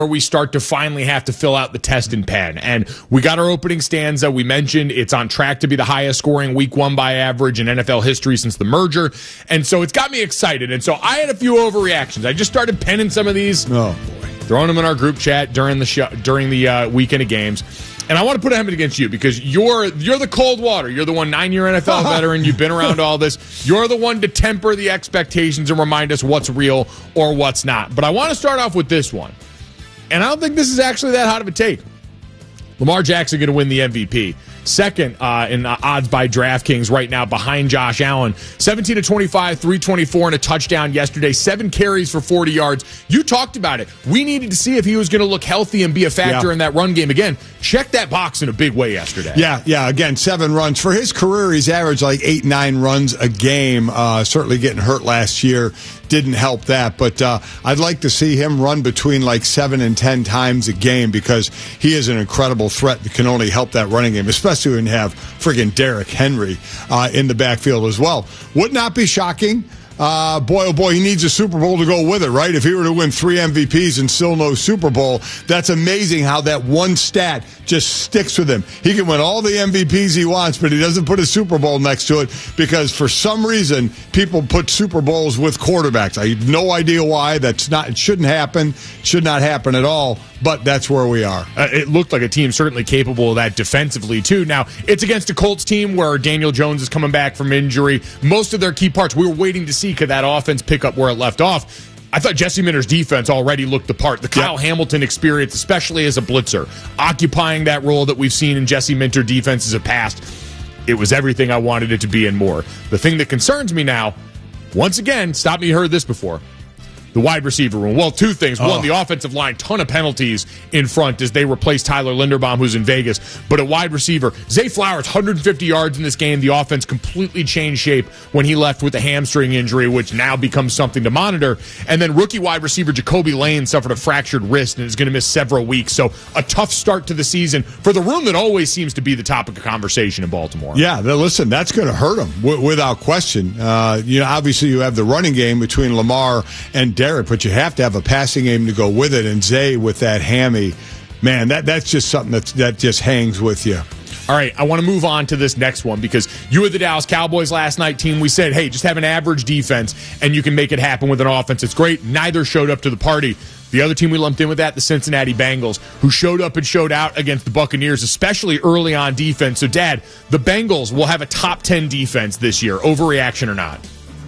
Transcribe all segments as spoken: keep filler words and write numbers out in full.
where we start to finally have to fill out the test in pen. And we got our opening stanza. We mentioned it's on track to be the highest scoring week one by average in N F L history since the merger. And so it's got me excited. And so I had a few overreactions. I just started penning some of these. Oh, boy. Throwing them in our group chat during the show, during the uh, weekend of games. And I want to put a helmet against you because you're you're the cold water. You're the one nine-year N F L veteran. You've been around all this. You're the one to temper the expectations and remind us what's real or what's not. But I want to start off with this one. And I don't think this is actually that hot of a take. Lamar Jackson going to win the M V P. Second uh, in uh, odds by DraftKings right now behind Josh Allen. seventeen to twenty-five, three twenty-four, and a touchdown yesterday. Seven carries for forty yards. You talked about it. We needed to see if he was going to look healthy and be a factor yeah. in that run game. Again, check that box in a big way yesterday. Yeah, yeah. Again, seven runs. For his career, he's averaged like eight, nine runs a game. Uh, certainly getting hurt last year didn't help that. But uh, I'd like to see him run between like seven and ten times a game because he is an incredible threat that can only help that running game, especially when you have friggin' Derrick Henry uh, in the backfield as well. Would not be shocking. Uh, boy, oh boy, he needs a Super Bowl to go with it, right? If he were to win three M V Ps and still no Super Bowl, that's amazing how that one stat just sticks with him. He can win all the M V Ps he wants, but he doesn't put a Super Bowl next to it because for some reason, people put Super Bowls with quarterbacks. I have no idea why. That's not, it shouldn't happen. Should not happen at all, but that's where we are. Uh, it looked like a team certainly capable of that defensively, too. Now, it's against a Colts team where Daniel Jones is coming back from injury. Most of their key parts, we were waiting to see could that offense pick up where it left off. I thought Jesse Minter's defense already looked the part. The Kyle yep. Hamilton experience, especially as a blitzer, occupying that role that we've seen in Jesse Minter defenses of past, it was everything I wanted it to be and more. The thing that concerns me now, once again, stop me, you heard this before, the wide receiver room. Well, two things. One, oh. the offensive line, ton of penalties in front as they replace Tyler Linderbaum, who's in Vegas. But at wide receiver, Zay Flowers, one hundred fifty yards in this game. The offense completely changed shape when he left with a hamstring injury, which now becomes something to monitor. And then rookie wide receiver Jacoby Lane suffered a fractured wrist and is going to miss several weeks. So a tough start to the season for the room that always seems to be the topic of conversation in Baltimore. Yeah, listen, that's going to hurt them w- without question. Uh, you know, obviously you have the running game between Lamar and Derek, but you have to have a passing game to go with it. And Zay with that hammy, man, that that's just something that that just hangs with you. All right, I want to move on to this next one because you were the Dallas Cowboys last night team. We said, hey, just have an average defense and you can make it happen with an offense. It's great. Neither showed up to the party. The other team we lumped in with that, the Cincinnati Bengals, who showed up and showed out against the Buccaneers, especially early on defense. So, Dad, the Bengals will have a top ten defense this year. Overreaction or not?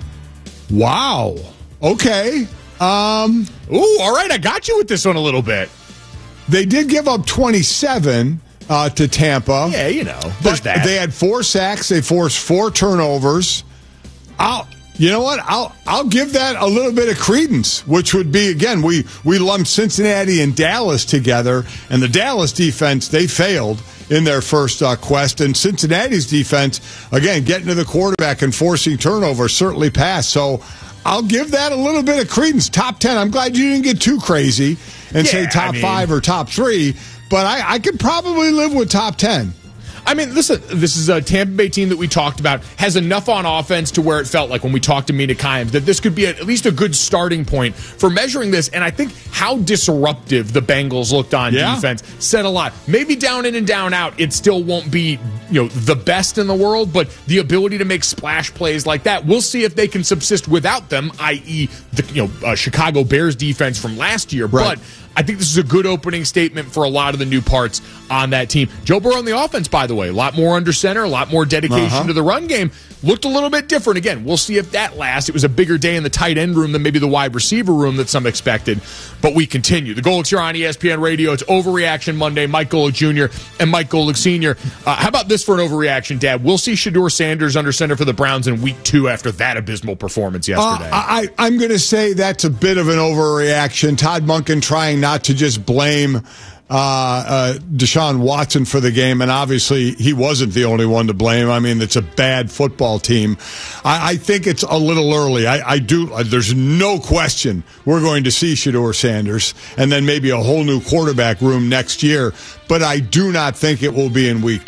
Wow. Okay. Um, Ooh, all right, I got you with this one a little bit. They did give up twenty-seven uh, to Tampa. Yeah, you know, there's but that. They had four sacks. They forced four turnovers. I'll, you know what? I'll I'll give that a little bit of credence, which would be, again, we, we lumped Cincinnati and Dallas together, and the Dallas defense, they failed in their first uh, quest, and Cincinnati's defense, again, getting to the quarterback and forcing turnovers, certainly passed. So I'll give that a little bit of credence. Top ten. I'm glad you didn't get too crazy and yeah, say top I mean, five or top three, but I, I could probably live with top ten. I mean, listen, this is a Tampa Bay team that we talked about, has enough on offense to where it felt like when we talked to Mina Kimes that this could be at least a good starting point for measuring this. And I think how disruptive the Bengals looked on yeah. defense said a lot. Maybe down in and down out, it still won't be, you know, the best in the world, but the ability to make splash plays like that, we'll see if they can subsist without them, that is, the you know uh, Chicago Bears defense from last year. Right. But I think this is a good opening statement for a lot of the new parts on that team. Joe Burrow on the offense, by the way, a lot more under center, a lot more dedication uh-huh. to the run game. Looked a little bit different. Again, we'll see if that lasts. It was a bigger day in the tight end room than maybe the wide receiver room that some expected. But we continue. The Golics here on E S P N Radio. It's Overreaction Monday. Mike Golic Junior and Mike Golic Senior Uh, how about this for an overreaction, Dad? We'll see Shedeur Sanders under center for the Browns in week two after that abysmal performance yesterday. Uh, I, I'm going to say that's a bit of an overreaction. Todd Monken trying not to just blame uh, uh, Deshaun Watson for the game, and obviously he wasn't the only one to blame. I mean, it's a bad football team. I, I think it's a little early. I, I do. There's no question we're going to see Shedeur Sanders, and then maybe a whole new quarterback room next year. But I do not think it will be in week two.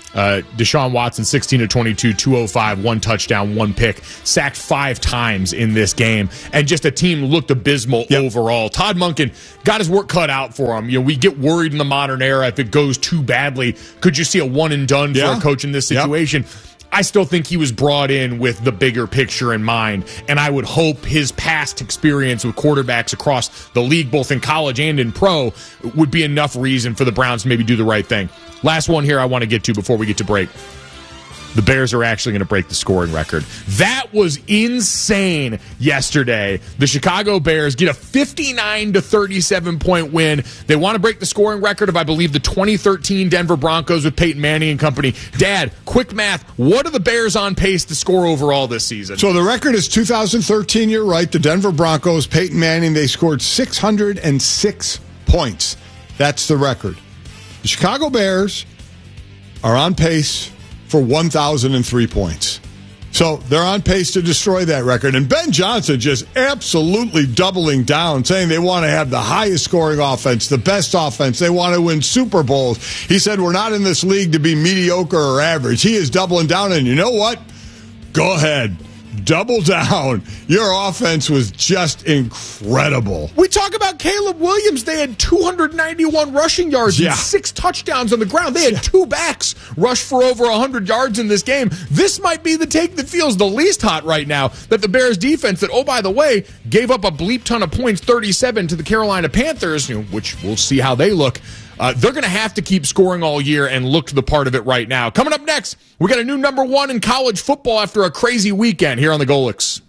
Uh, Deshaun Watson, sixteen to twenty-two, two oh five, one touchdown, one pick, sacked five times in this game, and just a team looked abysmal yep. overall. Todd Monken got his work cut out for him. You know, we get worried in the modern era if it goes too badly. Could you see a one and done yeah. for a coach in this situation? Yep. I still think he was brought in with the bigger picture in mind, and I would hope his past experience with quarterbacks across the league, both in college and in pro, would be enough reason for the Browns to maybe do the right thing. Last one here I want to get to before we get to break. The Bears are actually going to break the scoring record. That was insane yesterday. The Chicago Bears get a fifty-nine to thirty-seven point win. They want to break the scoring record of, I believe, the twenty thirteen Denver Broncos with Peyton Manning and company. Dad, quick math. What are the Bears on pace to score overall this season? So the record is two thousand thirteen. You're right. The Denver Broncos, Peyton Manning, they scored six hundred six points. That's the record. The Chicago Bears are on pace for one thousand three points. So they're on pace to destroy that record. And Ben Johnson just absolutely doubling down, saying they want to have the highest scoring offense, the best offense. They want to win Super Bowls. He said, we're not in this league to be mediocre or average. He is doubling down. And you know what? Go ahead. Double down. Your offense was just incredible. We talk about Caleb Williams. They had two hundred ninety-one rushing yards yeah. and six touchdowns on the ground. They had yeah. two backs rush for over one hundred yards in this game. This might be the take that feels the least hot right now, that the Bears defense that, oh, by the way, gave up a bleep ton of points, thirty-seven to the Carolina Panthers, you know, which we'll see how they look. Uh, they're going to have to keep scoring all year and look to the part of it right now. Coming up next, we got a new number one in college football after a crazy weekend here on the Golics.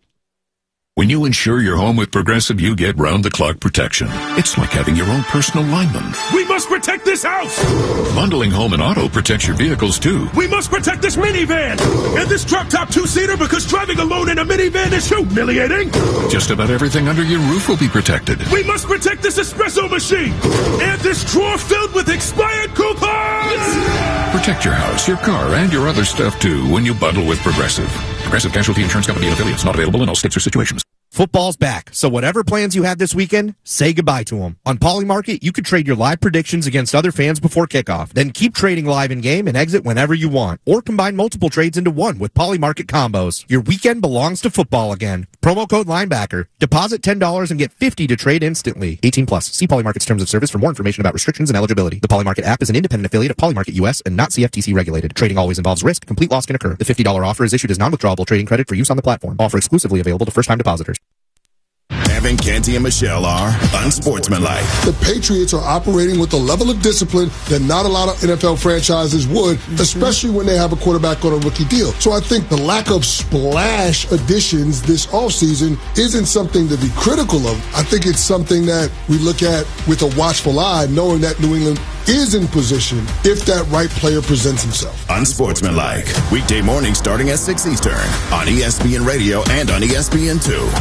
When you insure your home with Progressive, you get round-the-clock protection. It's like having your own personal lineman. We must protect this house! Bundling home and auto protects your vehicles, too. We must protect this minivan! And this drop-top two-seater, because driving alone in a minivan is humiliating! Just about everything under your roof will be protected. We must protect this espresso machine! And this drawer filled with expired coupons! Protect your house, your car, and your other stuff, too, when you bundle with Progressive. Progressive Casualty Insurance Company and affiliates. Not available in all states or situations. Football's back, so whatever plans you had this weekend, say goodbye to them. On Polymarket, you could trade your live predictions against other fans before kickoff. Then keep trading live in-game and exit whenever you want. Or combine multiple trades into one with Polymarket combos. Your weekend belongs to football again. Promo code Linebacker. Deposit ten dollars and get fifty dollars to trade instantly. eighteen plus. See Polymarket's terms of service for more information about restrictions and eligibility. The Polymarket app is an independent affiliate of Polymarket U S and not C F T C regulated. Trading always involves risk. Complete loss can occur. The fifty dollars offer is issued as non-withdrawable trading credit for use on the platform. Offer exclusively available to first-time depositors. Evan, Canty, and Michelle are unsportsmanlike. The Patriots are operating with a level of discipline that not a lot of N F L franchises would, especially when they have a quarterback on a rookie deal. So I think the lack of splash additions this offseason isn't something to be critical of. I think it's something that we look at with a watchful eye, knowing that New England is in position if that right player presents himself. Unsportsmanlike. Weekday morning starting at six Eastern on E S P N Radio and on E S P N two.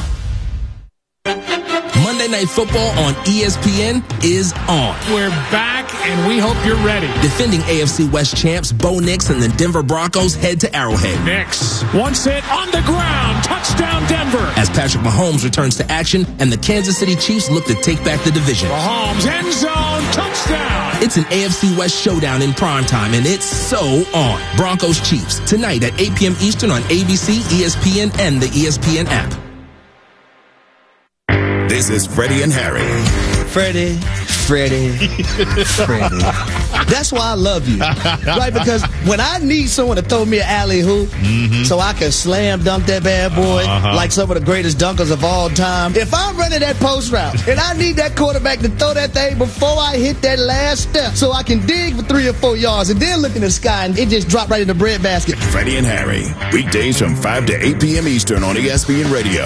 Monday Night Football on E S P N is on. We're back, and we hope you're ready. Defending A F C West champs Bo Nix and the Denver Broncos head to Arrowhead. Nix, once hit on the ground, touchdown Denver. As Patrick Mahomes returns to action, and the Kansas City Chiefs look to take back the division. Mahomes, end zone, touchdown. It's an A F C West showdown in primetime, and it's so on. Broncos Chiefs, tonight at eight p.m. Eastern on A B C, E S P N, and the E S P N app. This is Freddie and Harry. Freddie, Freddie, Freddie. That's why I love you. Right? Because when I need someone to throw me an alley-oop mm-hmm. so I can slam dunk that bad boy uh-huh. like some of the greatest dunkers of all time, if I'm running that post route and I need that quarterback to throw that thing before I hit that last step so I can dig for three or four yards and then look in the sky and it just drop right in the breadbasket. Freddie and Harry. Weekdays from five to eight p.m. Eastern on E S P N Radio.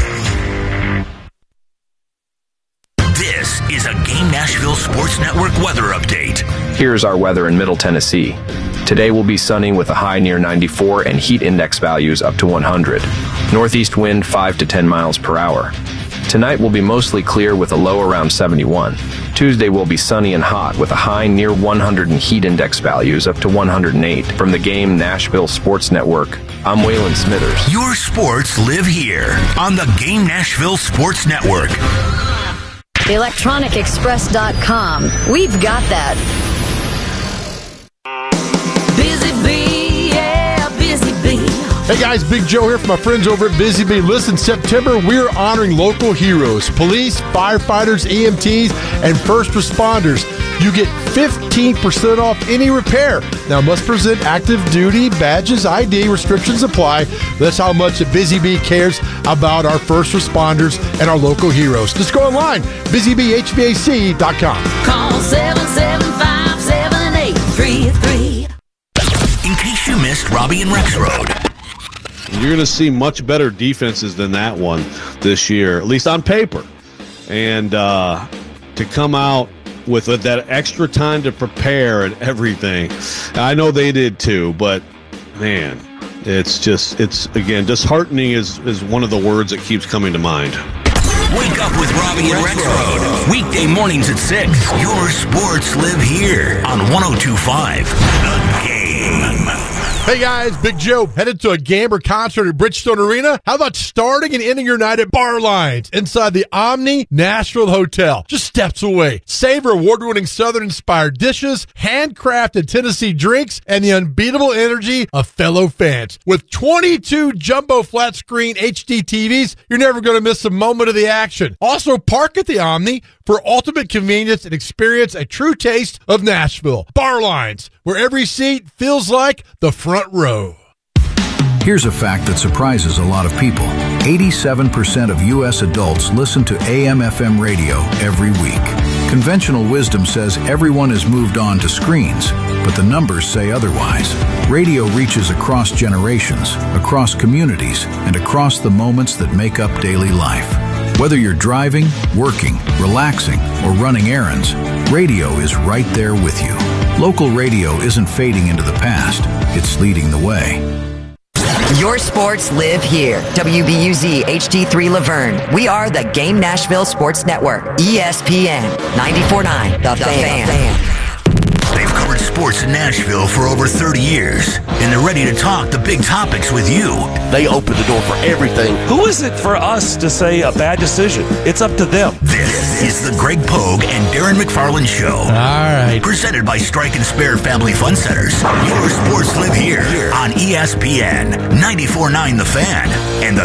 This is a Game Nashville Sports Network weather update. Here's our weather in Middle Tennessee. Today will be sunny with a high near ninety-four and heat index values up to one hundred. Northeast wind five to ten miles per hour. Tonight will be mostly clear with a low around seventy-one. Tuesday will be sunny and hot with a high near one hundred and heat index values up to one hundred eight. From the Game Nashville Sports Network, I'm Waylon Smithers. Your sports live here on the Game Nashville Sports Network. electronic express dot com. We've got that. Big Hey guys, Big Joe here from my friends over at Busy Bee. Listen, September, we're honoring local heroes, police, firefighters, E M Ts, and first responders. You get fifteen percent off any repair. Now, must present active duty badges, I D, restrictions apply. That's how much Busy Bee cares about our first responders and our local heroes. Just go online, busy bee h v a c dot com. Call seven seven five, seven eight three three. In case you missed Robbie and Rex Road. You're going to see much better defenses than that one this year, at least on paper. And uh, to come out with that extra time to prepare and everything, I know they did too, but man, it's just, it's, again, disheartening is, is one of the words that keeps coming to mind. Wake up with Robbie and Rex Road. Weekday mornings at six. Your sports live here on one oh two point five. The Game. Hey guys, Big Joe, headed to a game or concert at Bridgestone Arena? How about starting and ending your night at Bar Lines inside the Omni Nashville Hotel, just steps away? Savor award-winning Southern-inspired dishes, handcrafted Tennessee drinks, and the unbeatable energy of fellow fans. With twenty-two jumbo flat-screen H D T Vs, you're never going to miss a moment of the action. Also, park at the Omni for ultimate convenience and experience a true taste of Nashville. Bar Lines, where every seat feels like the front row. Here's a fact that surprises a lot of people. eighty-seven percent of U S adults listen to A M F M radio every week. Conventional wisdom says everyone has moved on to screens, but the numbers say otherwise. Radio reaches across generations, across communities, and across the moments that make up daily life. Whether you're driving, working, relaxing, or running errands, radio is right there with you. Local radio isn't fading into the past, it's leading the way. Your sports live here. W B U Z H D three Laverne. We are the Game Nashville Sports Network. E S P N ninety-four point nine. The, the Fan. Fan. They've covered sports in Nashville for over thirty years, and they're ready to talk the big topics with you. They open the door for everything. Who is it for us to say a bad decision? It's up to them. This is the Greg Pogue and Darren McFarland Show. All right. Presented by Strike and Spare Family Fun Centers. Your sports live here on E S P N ninety-four point nine The Fan and the